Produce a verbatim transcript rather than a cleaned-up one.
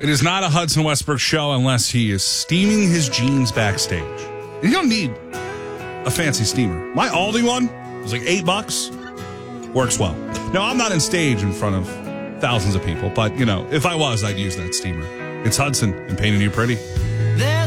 It is not a Hudson Westbrook show unless he is steaming his jeans backstage. And you don't need a fancy steamer. My Aldi one was like eight bucks. Works well. Now, I'm not on stage in front of thousands of people, but, you know, if I was, I'd use that steamer. It's Hudson and painting you pretty.